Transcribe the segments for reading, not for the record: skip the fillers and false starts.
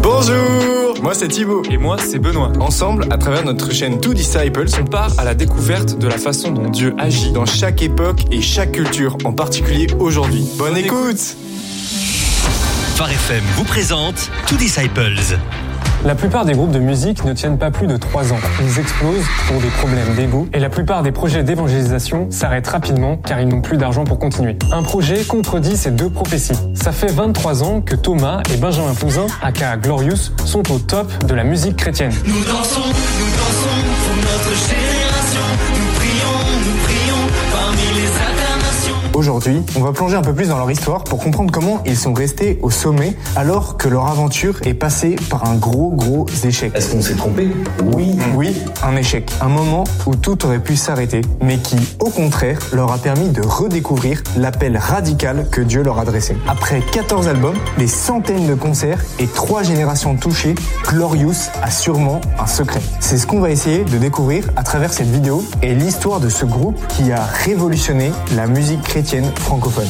Bonjour, moi c'est Thibaut. Et moi c'est Benoît. Ensemble, à travers notre chaîne Two Disciples, on part à la découverte de la façon dont Dieu agit dans chaque époque et chaque culture, en particulier aujourd'hui. Bonne écoute. Phare FM vous présente Two Disciples. La plupart des groupes de musique ne tiennent pas plus de 3 ans. Ils explosent pour des problèmes d'ego et la plupart des projets d'évangélisation s'arrêtent rapidement car ils n'ont plus d'argent pour continuer. Un projet contredit ces deux prophéties. Ça fait 23 ans que Thomas et Benjamin Pouzin, aka Glorious, sont au top de la musique chrétienne. Nous dansons pour notre génération. Nous prions parmi les incarnations. Aujourd'hui, on va plonger un peu plus dans leur histoire pour comprendre comment ils sont restés au sommet alors que leur aventure est passée par un gros échec. Est-ce qu'on s'est trompé ? Oui, un échec. Un moment où tout aurait pu s'arrêter, mais qui, au contraire, leur a permis de redécouvrir l'appel radical que Dieu leur adressait. Après 14 albums, des centaines de concerts et 3 générations touchées, Glorious a sûrement un secret. C'est ce qu'on va essayer de découvrir à travers cette vidéo et l'histoire de ce groupe qui a révolutionné la musique chrétienne francophone.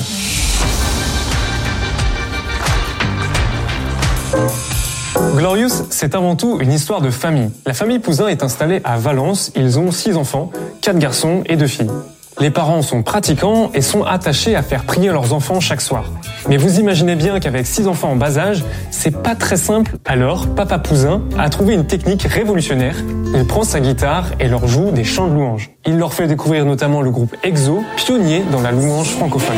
Glorious, c'est avant tout une histoire de famille. La famille Pouzin est installée à Valence. Ils ont 6 enfants, 4 garçons et 2 filles. Les parents sont pratiquants et sont attachés à faire prier leurs enfants chaque soir. Mais vous imaginez bien qu'avec 6 enfants en bas âge, c'est pas très simple. Alors, Papa Pouzin a trouvé une technique révolutionnaire. Il prend sa guitare et leur joue des chants de louanges. Il leur fait découvrir notamment le groupe EXO, pionnier dans la louange francophone.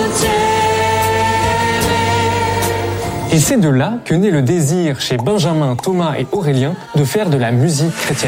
Et c'est de là que naît le désir chez Benjamin, Thomas et Aurélien de faire de la musique chrétienne.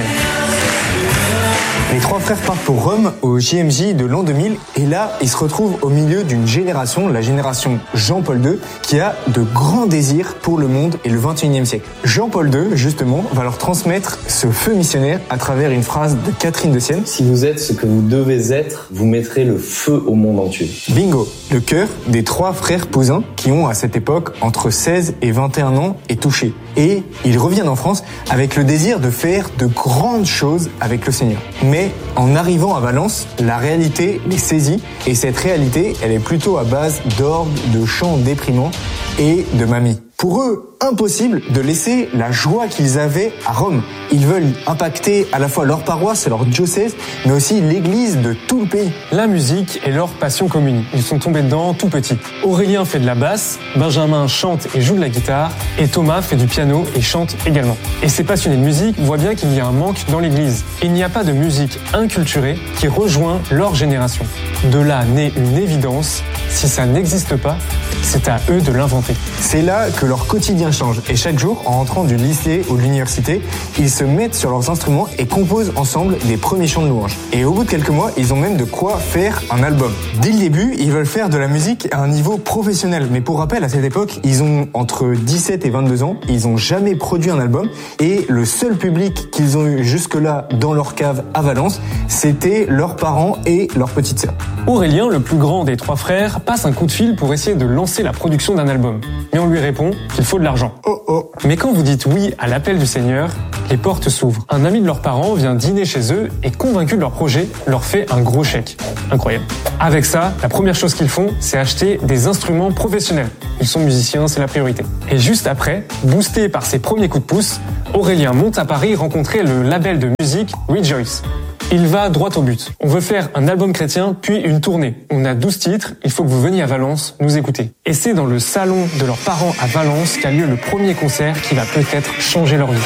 Les 3 frères partent pour Rome au JMJ de l'an 2000 et là, ils se retrouvent au milieu d'une génération, la génération Jean-Paul II, qui a de grands désirs pour le monde et le 21e siècle. Jean-Paul II, justement, va leur transmettre ce feu missionnaire à travers une phrase de Catherine de Sienne. Si vous êtes ce que vous devez être, vous mettrez le feu au monde entier. Bingo! Le cœur des 3 frères Pouzin, qui ont à cette époque entre 16 et 21 ans, est touché. Et ils reviennent en France avec le désir de faire de grandes choses avec le Seigneur. Mais en arrivant à Valence, la réalité les saisit et cette réalité, elle est plutôt à base d'orgues, de chants déprimants et de mamies. Pour eux, impossible de laisser la joie qu'ils avaient à Rome. Ils veulent impacter à la fois leur paroisse et leur diocèse, mais aussi l'église de tout le pays. La musique est leur passion commune. Ils sont tombés dedans tout petits. Aurélien fait de la basse, Benjamin chante et joue de la guitare, et Thomas fait du piano et chante également. Et ces passionnés de musique voient bien qu'il y a un manque dans l'église. Il n'y a pas de musique inculturée qui rejoint leur génération. De là naît une évidence, si ça n'existe pas, c'est à eux de l'inventer. C'est là que leur quotidien change et chaque jour, en rentrant du lycée ou de l'université, ils se mettent sur leurs instruments et composent ensemble des premiers chants de louange. Et au bout de quelques mois, ils ont même de quoi faire un album. Dès le début, ils veulent faire de la musique à un niveau professionnel. Mais pour rappel, à cette époque, ils ont entre 17 et 22 ans, ils n'ont jamais produit un album et le seul public qu'ils ont eu jusque-là dans leur cave à Valence, c'était leurs parents et leur petite sœur. Aurélien, le plus grand des 3 frères, passe un coup de fil pour essayer de lancer la production d'un album. Mais on lui répond qu'il faut de l'argent. Mais quand vous dites oui à l'appel du Seigneur, les portes s'ouvrent. Un ami de leurs parents vient dîner chez eux et, convaincu de leur projet, leur fait un gros chèque. Incroyable. Avec ça, la première chose qu'ils font, c'est acheter des instruments professionnels. Ils sont musiciens, c'est la priorité. Et juste après, boosté par ses premiers coups de pouce, Aurélien monte à Paris rencontrer le label de musique Rejoice. Il va droit au but. On veut faire un album chrétien, puis une tournée. On a 12 titres, il faut que vous veniez à Valence nous écouter. Et c'est dans le salon de leurs parents à Valence qu'a lieu le premier concert qui va peut-être changer leur vie.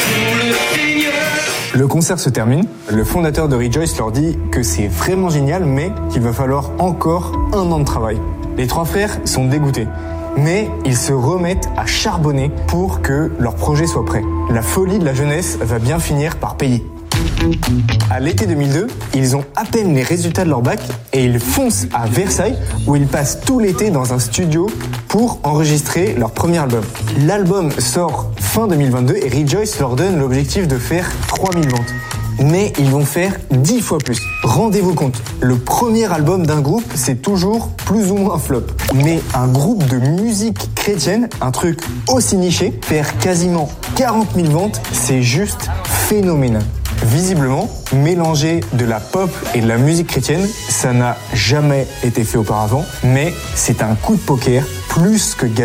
Le concert se termine. Le fondateur de Rejoice leur dit que c'est vraiment génial, mais qu'il va falloir encore 1 an de travail. Les 3 frères sont dégoûtés. Mais ils se remettent à charbonner pour que leur projet soit prêt. La folie de la jeunesse va bien finir par payer. À l'été 2002, ils ont à peine les résultats de leur bac et ils foncent à Versailles où ils passent tout l'été dans un studio pour enregistrer leur premier album. L'album sort fin 2022 et Rejoice leur donne l'objectif de faire 3000 ventes. Mais ils vont faire 10 fois plus. Rendez-vous compte, le premier album d'un groupe, c'est toujours plus ou moins un flop. Mais un groupe de musique chrétienne, un truc aussi niché, faire quasiment 40 000 ventes, c'est juste phénoménal. Visiblement, mélanger de la pop et de la musique chrétienne, ça n'a jamais été fait auparavant, mais c'est un coup de poker plus que gagnant.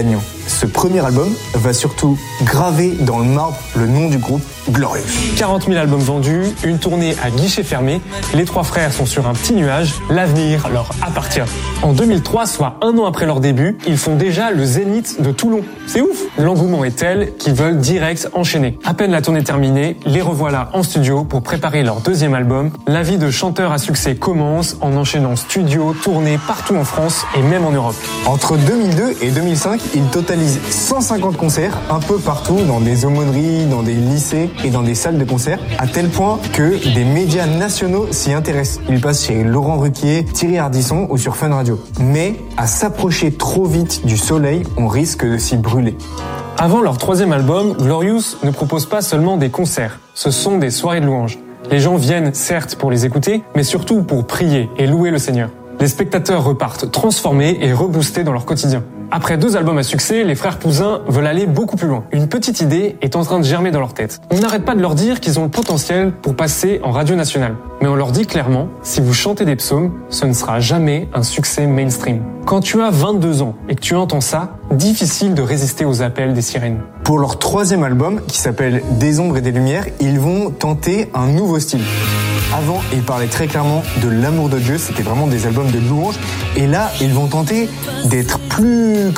ce premier album va surtout graver dans le marbre le nom du groupe, Glorious. 40 000 albums vendus, une tournée à guichet fermé, les trois frères sont sur un petit nuage, l'avenir leur appartient. En 2003, soit un an après leur début, ils font déjà le Zénith de Toulon. C'est ouf! L'engouement est tel qu'ils veulent direct enchaîner. À peine la tournée terminée, les revoilà en studio pour préparer leur deuxième album. La vie de chanteur à succès commence en enchaînant studio, tournée partout en France et même en Europe. Entre 2002 et 2005, ils totalisent 150 concerts un peu partout, dans des aumôneries, dans des lycées et dans des salles de concert, à tel point que des médias nationaux s'y intéressent. Ils passent chez Laurent Ruquier, Thierry Ardisson ou sur Fun Radio. Mais à s'approcher trop vite du soleil, on risque de s'y brûler. Avant leur troisième album, Glorious ne propose pas seulement des concerts, ce sont des soirées de louanges. Les gens viennent certes pour les écouter, mais surtout pour prier et louer le Seigneur. Les spectateurs repartent transformés et reboostés dans leur quotidien. Après 2 albums à succès, les frères Pouzin veulent aller beaucoup plus loin. Une petite idée est en train de germer dans leur tête. On n'arrête pas de leur dire qu'ils ont le potentiel pour passer en radio nationale. Mais on leur dit clairement, si vous chantez des psaumes, ce ne sera jamais un succès mainstream. Quand tu as 22 ans et que tu entends ça, difficile de résister aux appels des sirènes. Pour leur troisième album, qui s'appelle Des ombres et des lumières, ils vont tenter un nouveau style. Avant, ils parlaient très clairement de l'amour de Dieu, c'était vraiment des albums de louanges. Et là, ils vont tenter d'être plus,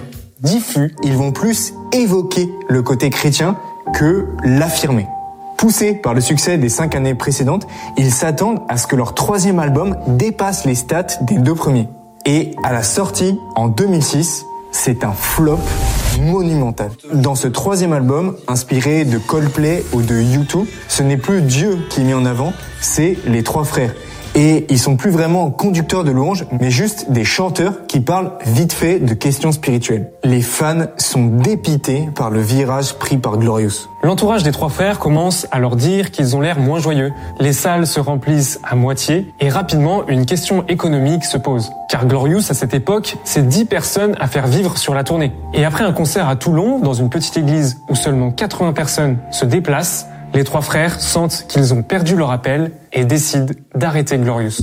diffus. Ils vont plus évoquer le côté chrétien que l'affirmer. Poussés par le succès des 5 années précédentes, ils s'attendent à ce que leur troisième album dépasse les stats des 2 premiers. Et à la sortie, en 2006, c'est un flop monumental. Dans ce troisième album, inspiré de Coldplay ou de U2, ce n'est plus Dieu qui est mis en avant, c'est les 3 frères. Et ils sont plus vraiment conducteurs de louanges, mais juste des chanteurs qui parlent vite fait de questions spirituelles. Les fans sont dépités par le virage pris par Glorious. L'entourage des 3 frères commence à leur dire qu'ils ont l'air moins joyeux. Les salles se remplissent à moitié et rapidement une question économique se pose. Car Glorious, à cette époque, c'est 10 personnes à faire vivre sur la tournée. Et après un concert à Toulon, dans une petite église où seulement 80 personnes se déplacent, les 3 frères sentent qu'ils ont perdu leur appel et décident d'arrêter Glorious.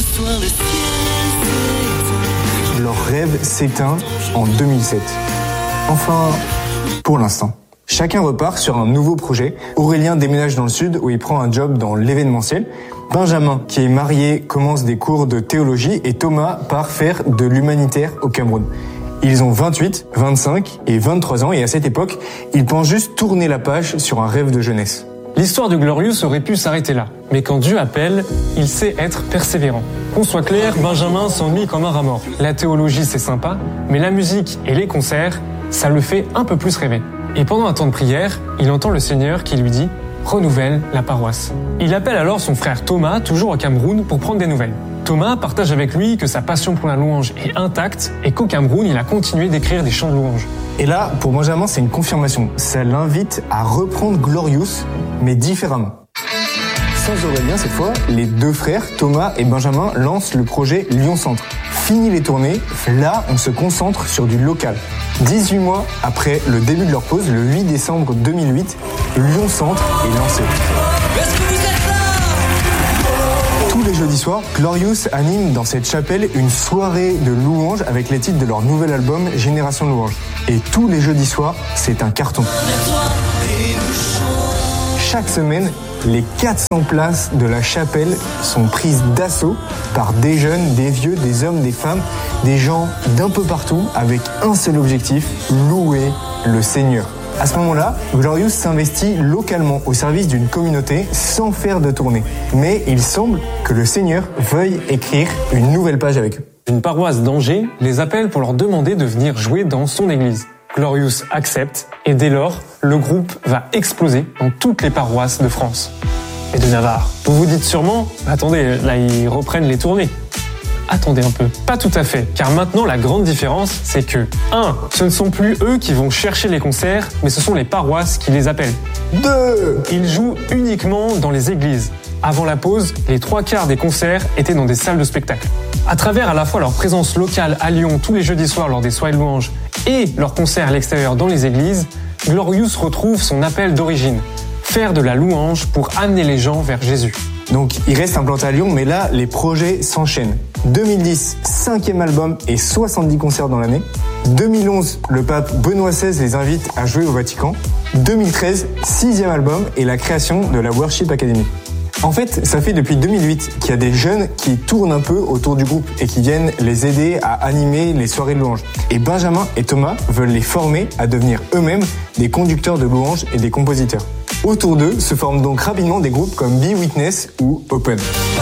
Leur rêve s'éteint en 2007. Enfin, pour l'instant. Chacun repart sur un nouveau projet. Aurélien déménage dans le sud où il prend un job dans l'événementiel. Benjamin, qui est marié, commence des cours de théologie et Thomas part faire de l'humanitaire au Cameroun. Ils ont 28, 25 et 23 ans et à cette époque, ils pensent juste tourner la page sur un rêve de jeunesse. L'histoire de Glorious aurait pu s'arrêter là. Mais quand Dieu appelle, il sait être persévérant. Qu'on soit clair, Benjamin s'ennuie comme un rat mort. La théologie, c'est sympa, mais la musique et les concerts, ça le fait un peu plus rêver. Et pendant un temps de prière, il entend le Seigneur qui lui dit « Renouvelle la paroisse ». Il appelle alors son frère Thomas, toujours au Cameroun, pour prendre des nouvelles. Thomas partage avec lui que sa passion pour la louange est intacte et qu'au Cameroun, il a continué d'écrire des chants de louange. Et là, pour Benjamin, c'est une confirmation. Ça l'invite à reprendre Glorious, mais différemment. Sans Aurélien, cette fois, les 2 frères, Thomas et Benjamin, lancent le projet Lyon Centre. Fini les tournées, là, on se concentre sur du local. 18 mois après le début de leur pause, le 8 décembre 2008, Lyon Centre est lancé. Tous les jeudis soirs, Glorious anime dans cette chapelle une soirée de louanges avec les titres de leur nouvel album Génération Louange. Et tous les jeudis soirs, c'est un carton. Chaque semaine, les 400 places de la chapelle sont prises d'assaut par des jeunes, des vieux, des hommes, des femmes, des gens d'un peu partout avec un seul objectif, louer le Seigneur. À ce moment-là, Glorious s'investit localement au service d'une communauté sans faire de tournée. Mais il semble que le Seigneur veuille écrire une nouvelle page avec eux. Une paroisse d'Angers les appelle pour leur demander de venir jouer dans son église. Glorious accepte et dès lors, le groupe va exploser dans toutes les paroisses de France et de Navarre. Vous vous dites sûrement, attendez, là ils reprennent les tournées. Attendez un peu, pas tout à fait, car maintenant la grande différence, c'est que 1. Ce ne sont plus eux qui vont chercher les concerts, mais ce sont les paroisses qui les appellent. 2. Ils jouent uniquement dans les églises. Avant la pause, les 3/4 des concerts étaient dans des salles de spectacle. À travers à la fois leur présence locale à Lyon tous les jeudis soirs lors des soirées de louanges et leurs concerts à l'extérieur dans les églises, Glorious retrouve son appel d'origine. Faire de la louange pour amener les gens vers Jésus. Donc il reste implanté à Lyon, mais là, les projets s'enchaînent. 2010, 5e album et 70 concerts dans l'année. 2011, le pape Benoît XVI les invite à jouer au Vatican. 2013, 6e album et la création de la Worship Academy. En fait, ça fait depuis 2008 qu'il y a des jeunes qui tournent un peu autour du groupe et qui viennent les aider à animer les soirées de louanges. Et Benjamin et Thomas veulent les former à devenir eux-mêmes des conducteurs de louanges et des compositeurs. Autour d'eux se forment donc rapidement des groupes comme Be Witness ou Open.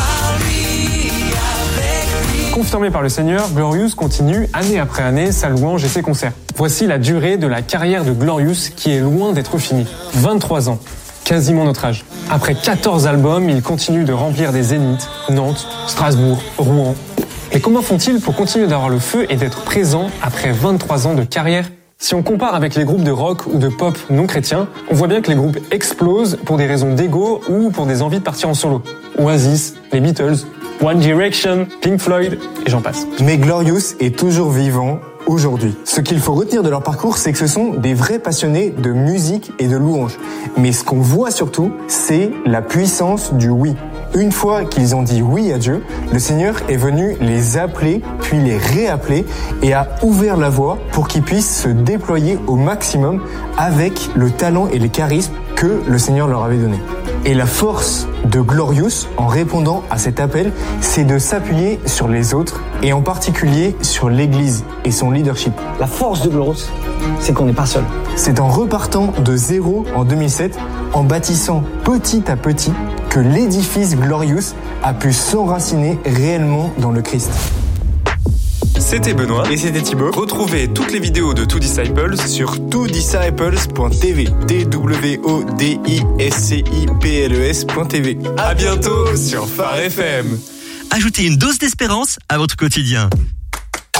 Confirmé par le Seigneur, Glorious continue année après année sa louange et ses concerts. Voici la durée de la carrière de Glorious qui est loin d'être finie. 23 ans. Quasiment notre âge. Après 14 albums, il continue de remplir des zéniths, Nantes, Strasbourg, Rouen. Mais comment font-ils pour continuer d'avoir le feu et d'être présents après 23 ans de carrière ? Si on compare avec les groupes de rock ou de pop non chrétiens, on voit bien que les groupes explosent pour des raisons d'ego ou pour des envies de partir en solo. Oasis, les Beatles, One Direction, Pink Floyd, et j'en passe. Mais Glorious est toujours vivant aujourd'hui. Ce qu'il faut retenir de leur parcours, c'est que ce sont des vrais passionnés de musique et de louange. Mais ce qu'on voit surtout, c'est la puissance du oui. Une fois qu'ils ont dit oui à Dieu, le Seigneur est venu les appeler, puis les réappeler et a ouvert la voie pour qu'ils puissent se déployer au maximum avec le talent et les charismes que le Seigneur leur avait donnés. Et la force de Glorious, en répondant à cet appel, c'est de s'appuyer sur les autres et en particulier sur l'Église et son leadership. La force de Glorious, c'est qu'on n'est pas seul. C'est en repartant de zéro en 2007, en bâtissant petit à petit, que l'édifice Glorious a pu s'enraciner réellement dans le Christ. C'était Benoît Et c'était Thibaut. Retrouvez toutes les vidéos de Two Disciples Sur twodisciples.tv. twodisciples.tv. À bientôt sur Phare FM. Ajoutez une dose d'espérance à votre quotidien.